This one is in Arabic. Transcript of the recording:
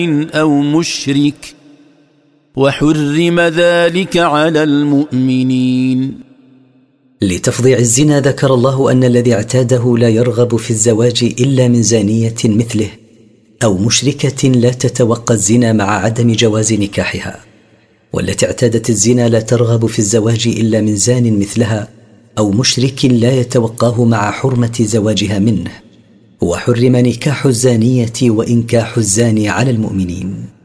أو مشرك وحرم ذلك على المؤمنين. لتفضيع الزنا ذكر الله أن الذي اعتاده لا يرغب في الزواج إلا من زانية مثله أو مشركة لا تتوقى الزنا مع عدم جواز نكاحها، والتي اعتادت الزنا لا ترغب في الزواج إلا من زان مثلها أو مشرك لا يتوقاه مع حرمة زواجها منه، وحرم نكاح الزانية وإنكاح الزاني على المؤمنين.